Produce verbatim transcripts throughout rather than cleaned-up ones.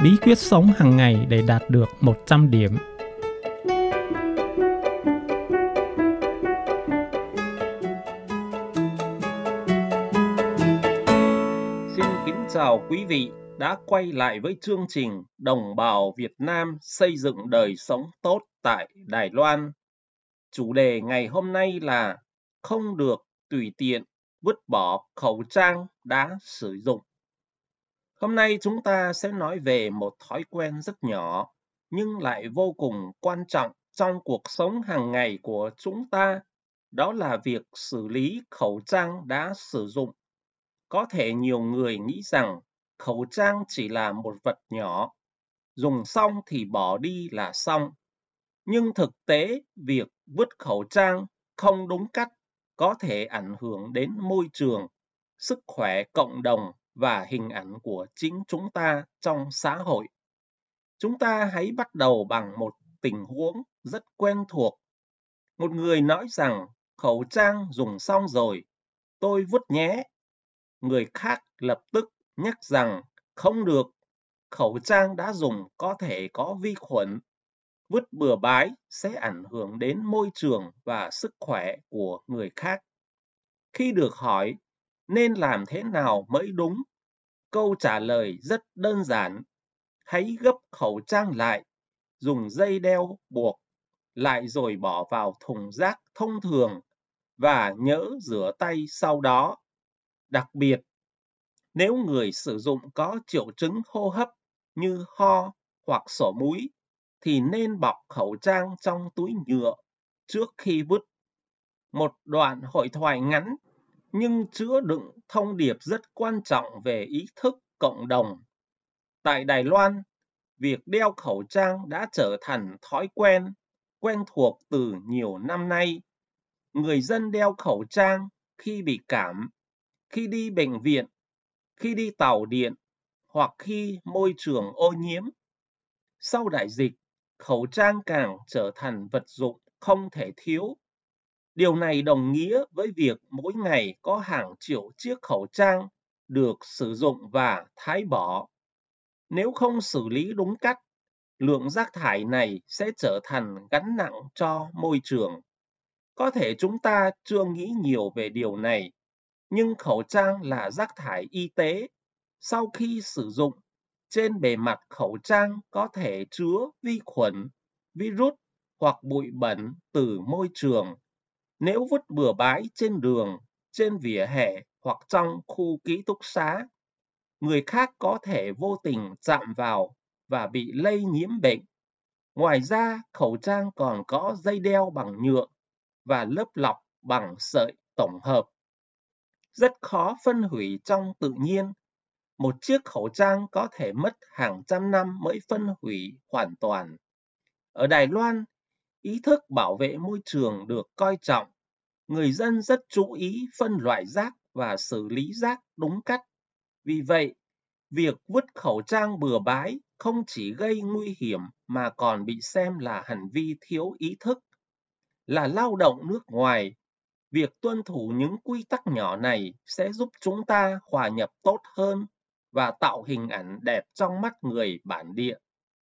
Bí quyết sống hàng ngày để đạt được một trăm điểm. Xin kính chào quý vị đã quay lại với chương trình Đồng bào Việt Nam xây dựng đời sống tốt tại Đài Loan. Chủ đề ngày hôm nay là không được tùy tiện vứt bỏ khẩu trang đã sử dụng. Hôm nay chúng ta sẽ nói về một thói quen rất nhỏ nhưng lại vô cùng quan trọng trong cuộc sống hàng ngày của chúng ta, đó là việc xử lý khẩu trang đã sử dụng. Có thể nhiều người nghĩ rằng khẩu trang chỉ là một vật nhỏ, dùng xong thì bỏ đi là xong. Nhưng thực tế, việc vứt khẩu trang không đúng cách có thể ảnh hưởng đến môi trường, sức khỏe cộng đồng và hình ảnh của chính chúng ta trong xã hội. Chúng ta hãy bắt đầu bằng một tình huống rất quen thuộc. Một người nói rằng khẩu trang dùng xong rồi, tôi vứt nhé. Người khác lập tức nhắc rằng không được, khẩu trang đã dùng có thể có vi khuẩn. Vứt bừa bãi sẽ ảnh hưởng đến môi trường và sức khỏe của người khác. Khi được hỏi nên làm thế nào mới đúng, câu trả lời rất đơn giản. Hãy gấp khẩu trang lại, dùng dây đeo buộc lại rồi bỏ vào thùng rác thông thường và nhớ rửa tay sau đó. Đặc biệt, nếu người sử dụng có triệu chứng hô hấp như ho hoặc sổ mũi, thì nên bọc khẩu trang trong túi nhựa trước khi vứt. Một đoạn hội thoại ngắn nhưng chứa đựng thông điệp rất quan trọng về ý thức cộng đồng. Tại Đài Loan, việc đeo khẩu trang đã trở thành thói quen, quen thuộc từ nhiều năm nay. Người dân đeo khẩu trang khi bị cảm, khi đi bệnh viện, khi đi tàu điện hoặc khi môi trường ô nhiễm. Sau đại dịch, khẩu trang càng trở thành vật dụng không thể thiếu. Điều này đồng nghĩa với việc mỗi ngày có hàng triệu chiếc khẩu trang được sử dụng và thải bỏ. Nếu không xử lý đúng cách, lượng rác thải này sẽ trở thành gánh nặng cho môi trường. Có thể chúng ta chưa nghĩ nhiều về điều này, nhưng khẩu trang là rác thải y tế. Sau khi sử dụng, trên bề mặt khẩu trang có thể chứa vi khuẩn, virus hoặc bụi bẩn từ môi trường. Nếu vứt bừa bãi trên đường, trên vỉa hè hoặc trong khu ký túc xá, người khác có thể vô tình chạm vào và bị lây nhiễm bệnh. Ngoài ra, khẩu trang còn có dây đeo bằng nhựa và lớp lọc bằng sợi tổng hợp. Rất khó phân hủy trong tự nhiên. Một chiếc khẩu trang có thể mất hàng trăm năm mới phân hủy hoàn toàn. Ở Đài Loan, ý thức bảo vệ môi trường được coi trọng. Người dân rất chú ý phân loại rác và xử lý rác đúng cách. Vì vậy, việc vứt khẩu trang bừa bãi không chỉ gây nguy hiểm mà còn bị xem là hành vi thiếu ý thức. Là lao động nước ngoài, việc tuân thủ những quy tắc nhỏ này sẽ giúp chúng ta hòa nhập tốt hơn và tạo hình ảnh đẹp trong mắt người bản địa.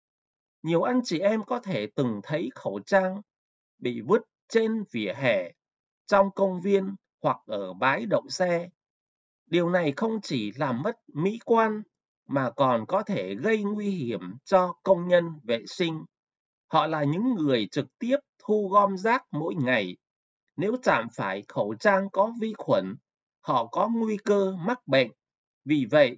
Nhiều anh chị em có thể từng thấy khẩu trang bị vứt trên vỉa hè, trong công viên hoặc ở bãi đậu xe. Điều này không chỉ làm mất mỹ quan mà còn có thể gây nguy hiểm cho công nhân vệ sinh. Họ là những người trực tiếp thu gom rác mỗi ngày. Nếu chạm phải khẩu trang có vi khuẩn, họ có nguy cơ mắc bệnh. Vì vậy,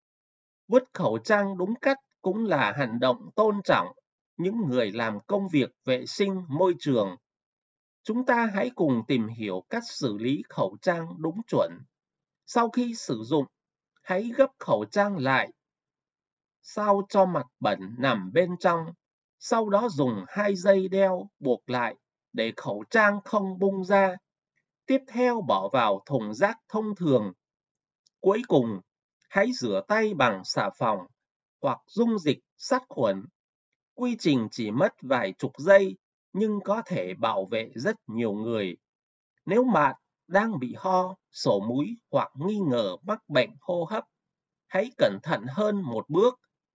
vứt khẩu trang đúng cách cũng là hành động tôn trọng những người làm công việc vệ sinh môi trường. Chúng ta hãy cùng tìm hiểu cách xử lý khẩu trang đúng chuẩn. Sau khi sử dụng, hãy gấp khẩu trang lại, sao cho mặt bẩn nằm bên trong. Sau đó dùng hai dây đeo buộc lại để khẩu trang không bung ra. Tiếp theo bỏ vào thùng rác thông thường. Cuối cùng, hãy rửa tay bằng xà phòng hoặc dung dịch sát khuẩn. Quy trình chỉ mất vài chục giây nhưng có thể bảo vệ rất nhiều người. Nếu bạn đang bị ho, sổ mũi hoặc nghi ngờ mắc bệnh hô hấp, hãy cẩn thận hơn một bước.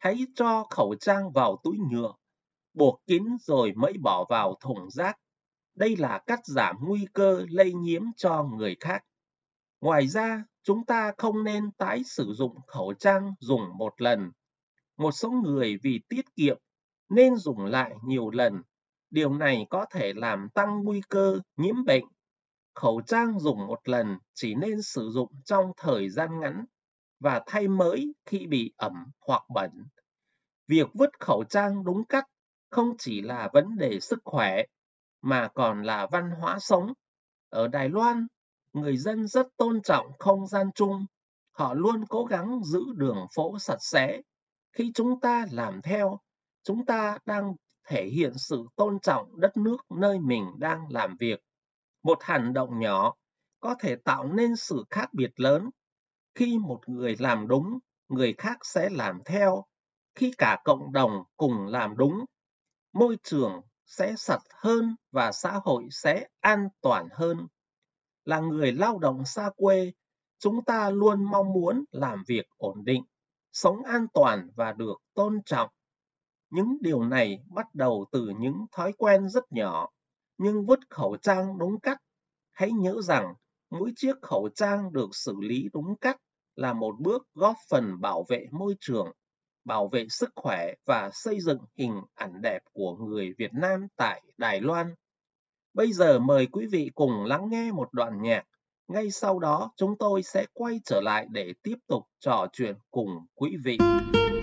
Hãy cho khẩu trang vào túi nhựa, buộc kín rồi mới bỏ vào thùng rác. Đây là cách giảm nguy cơ lây nhiễm cho người khác. Ngoài ra, chúng ta không nên tái sử dụng khẩu trang dùng một lần. Một số người vì tiết kiệm nên dùng lại nhiều lần. Điều này có thể làm tăng nguy cơ nhiễm bệnh. Khẩu trang dùng một lần chỉ nên sử dụng trong thời gian ngắn và thay mới khi bị ẩm hoặc bẩn. Việc vứt khẩu trang đúng cách không chỉ là vấn đề sức khỏe mà còn là văn hóa sống. Ở Đài Loan, người dân rất tôn trọng không gian chung. Họ luôn cố gắng giữ đường phố sạch sẽ. Khi chúng ta làm theo, chúng ta đang thể hiện sự tôn trọng đất nước nơi mình đang làm việc. Một hành động nhỏ có thể tạo nên sự khác biệt lớn. Khi một người làm đúng, người khác sẽ làm theo. Khi cả cộng đồng cùng làm đúng, môi trường sẽ sạch hơn và xã hội sẽ an toàn hơn. Là người lao động xa quê, chúng ta luôn mong muốn làm việc ổn định, sống an toàn và được tôn trọng. Những điều này bắt đầu từ những thói quen rất nhỏ, nhưng vứt khẩu trang đúng cách. Hãy nhớ rằng, mỗi chiếc khẩu trang được xử lý đúng cách là một bước góp phần bảo vệ môi trường, bảo vệ sức khỏe và xây dựng hình ảnh đẹp của người Việt Nam tại Đài Loan. Bây giờ mời quý vị cùng lắng nghe một đoạn nhạc. Ngay sau đó chúng tôi sẽ quay trở lại để tiếp tục trò chuyện cùng quý vị.